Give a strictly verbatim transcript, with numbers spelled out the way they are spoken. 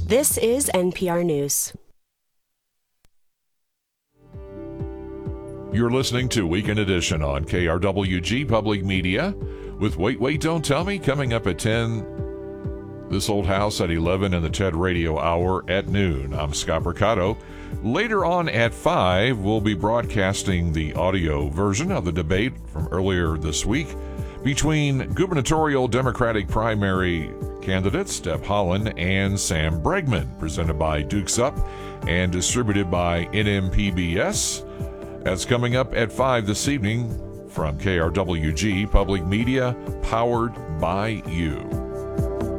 This is N P R News. You're listening to Weekend Edition on K R W G Public Media with Wait, Wait, Don't Tell Me coming up at ten. This Old House at eleven and the TED Radio Hour at noon. I'm Scott Mercado. Later on at five, we'll be broadcasting the audio version of the debate from earlier this week between gubernatorial Democratic primary candidates Deb Haaland and Sam Bregman, presented by Dukes Up and distributed by N M P B S. That's coming up at five this evening from K R W G Public Media, powered by you.